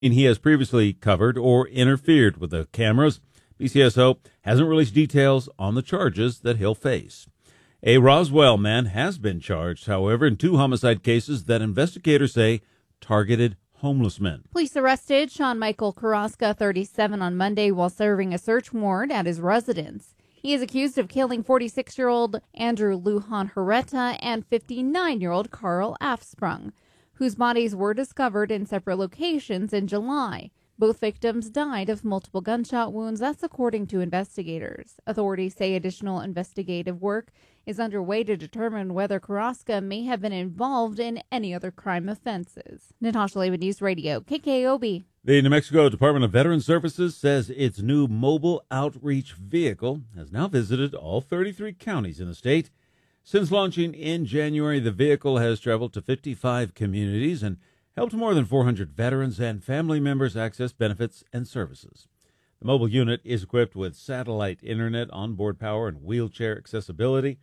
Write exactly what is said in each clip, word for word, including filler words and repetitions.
And he has previously covered or interfered with the cameras. B C S O hasn't released details on the charges that he'll face. A Roswell man has been charged, however, in two homicide cases that investigators say targeted homeless men. Police arrested Sean Michael Carrasca, thirty-seven, on Monday while serving a search warrant at his residence. He is accused of killing forty-six-year-old Andrew Lujan Herrera and fifty-nine-year-old Carl Afsprung, whose bodies were discovered in separate locations in July. Both victims died of multiple gunshot wounds, that's according to investigators. Authorities say additional investigative work is underway to determine whether Carrasca may have been involved in any other crime offenses. Natasha Lehman, News Radio, K K O B. The New Mexico Department of Veterans Services says its new mobile outreach vehicle has now visited all thirty-three counties in the state. Since launching in January, the vehicle has traveled to fifty-five communities and helped more than four hundred veterans and family members access benefits and services. The mobile unit is equipped with satellite internet, onboard power, and wheelchair accessibility,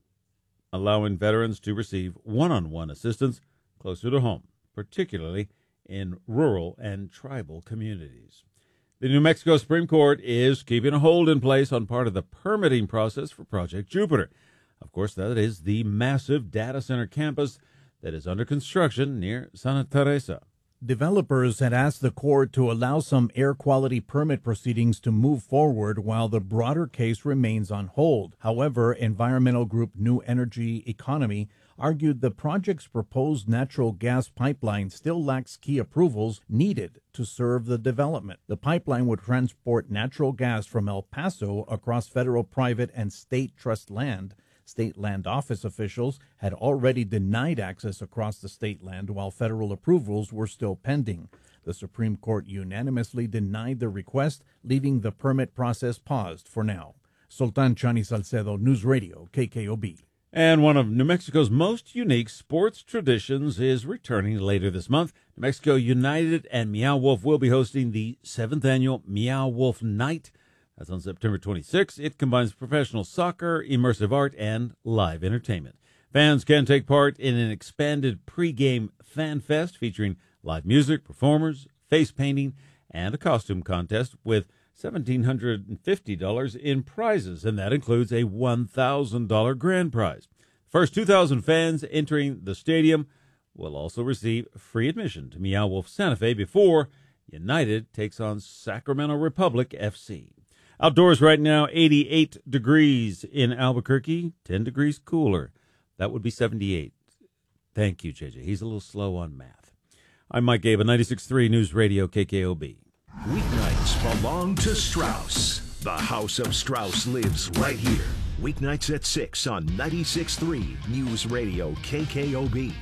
allowing veterans to receive one-on-one assistance closer to home, particularly in rural and tribal communities. The New Mexico Supreme Court is keeping a hold in place on part of the permitting process for Project Jupiter. Of course, that is the massive data center campus that is under construction near Santa Teresa. Developers had asked the court to allow some air quality permit proceedings to move forward while the broader case remains on hold. However, environmental group New Energy Economy argued the project's proposed natural gas pipeline still lacks key approvals needed to serve the development. The pipeline would transport natural gas from El Paso across federal, private, and state trust land. State Land Office officials had already denied access across the state land while federal approvals were still pending. The Supreme Court unanimously denied the request, leaving the permit process paused for now. Sultan Chani Salcedo, News Radio, K K O B. And one of New Mexico's most unique sports traditions is returning later this month. New Mexico United and Meow Wolf will be hosting the seventh annual Meow Wolf Night. That's on September twenty-sixth. It combines professional soccer, immersive art, and live entertainment. Fans can take part in an expanded pregame fan fest featuring live music, performers, face painting, and a costume contest with one thousand seven hundred fifty dollars in prizes, and that includes a one thousand dollars grand prize. First two thousand fans entering the stadium will also receive free admission to Meow Wolf Santa Fe before United takes on Sacramento Republic F C. Outdoors right now, eighty-eight degrees in Albuquerque, ten degrees cooler. That would be seventy-eight. Thank you, J J. He's a little slow on math. I'm Mike Gabe, ninety-six point three News Radio, K K O B. Weeknights belong to Strauss. The House of Strauss lives right here. Weeknights at six on ninety-six point three News Radio, K K O B.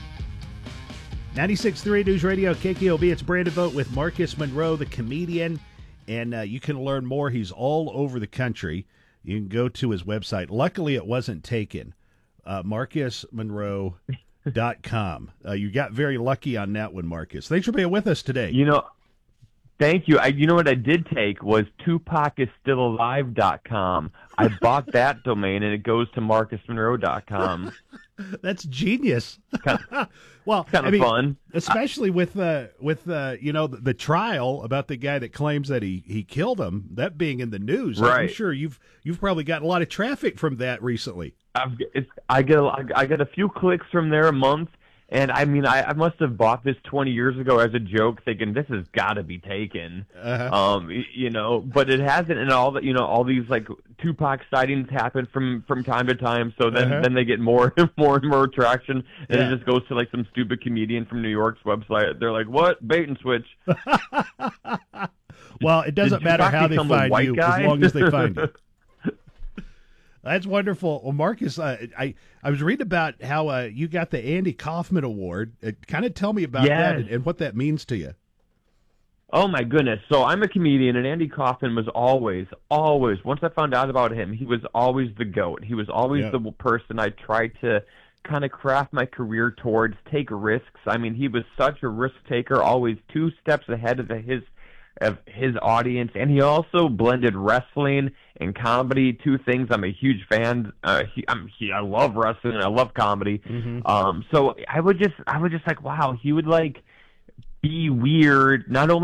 ninety-six point three News Radio, K K O B. It's Brandon Vogt with Marcus Monroe, the comedian. And uh, you can learn more. He's all over the country. You can go to his website. Luckily, it wasn't taken. Uh, Marcus Monroe dot com. Uh, you got very lucky on that one, Marcus. Thanks for being with us today. You know, thank you. I, you know what I did take was Tupac is still alive dot com. I bought that domain, and it goes to Marcus Monroe dot com. That's genius. Kind of, well, kind of I mean, fun, especially with uh, with uh, you know the, the trial about the guy that claims that he, he killed him. That being in the news, right? I'm sure you've you've probably gotten a lot of traffic from that recently. I've, it's, I get a, I get a few clicks from there a month. And I mean, I, I must have bought this twenty years ago as a joke, thinking this has got to be taken, uh-huh. um, you know. But it hasn't, and all that, you know, all these like Tupac sightings happen from, from time to time. So then, uh-huh. then they get more and more and more traction, and yeah. it just goes to like some stupid comedian from New York's website. They're like, "What? Bait and switch." Well, it doesn't matter how they find you, guy? as long as they find you. That's wonderful. Well, Marcus, uh, I, I was reading about how uh, you got the Andy Kaufman Award. Uh, kind of tell me about yes. that and, and what that means to you. Oh, my goodness. So I'm a comedian, and Andy Kaufman was always, always, once I found out about him, he was always the GOAT. He was always yeah. the person I tried to kind of craft my career towards, take risks. I mean, he was such a risk taker, always two steps ahead of his of his audience, and he also blended wrestling and comedy, two things I'm a huge fan. Uh, he, I'm, he, I love wrestling and I love comedy. Mm-hmm. Um, so I would just, I would just like, wow, he would like be weird, not only